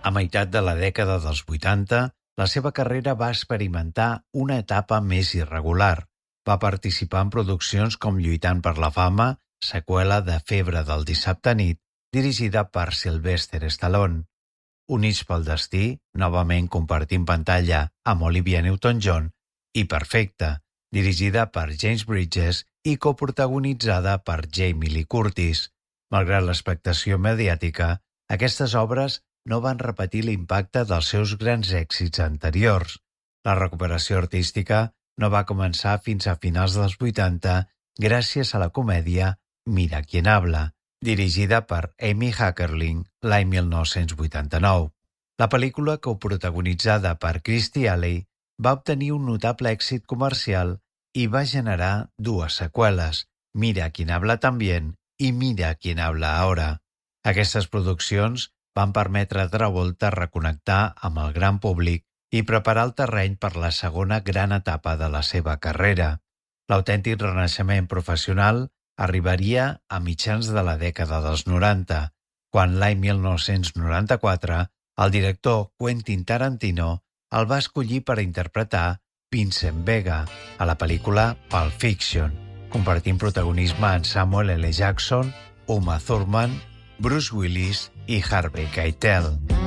A meitat de la dècada dels 80, la seva carrera va experimentar una etapa més irregular. Va participar en produccions com Lluitant per la fama, seqüela de Febre del dissabte nit, dirigida per Sylvester Stallone. Units pel destí, novament compartint pantalla amb Olivia Newton-John, i Perfecte, dirigida per James Bridges i coprotagonitzada per Jamie Lee Curtis. Malgrat l'expectació mediàtica, aquestes obres no van repetir l'impacte dels seus grans èxits anteriors. La recuperació artística no va començar fins a finals dels 80 gràcies a la comèdia Mira quién habla, dirigida per Amy Heckerling l'any 1989. La pel·lícula, coprotagonitzada per Kirstie Alley, va obtenir un notable èxit comercial i va generar dues seqüeles, Mira quién habla también i Mira quién habla ahora. Aquestes produccions van permetre a Travolta reconnectar amb el gran públic i preparar el terreny per la segona gran etapa de la seva carrera. L'autèntic renaixement professional arribaria a mitjans de la dècada dels 90, quan l'any 1994 el director Quentin Tarantino el va escollir per interpretar Vincent Vega a la pel·lícula Pulp Fiction, compartint protagonisme amb Samuel L. Jackson, Uma Thurman, Bruce Willis i Harvey Keitel.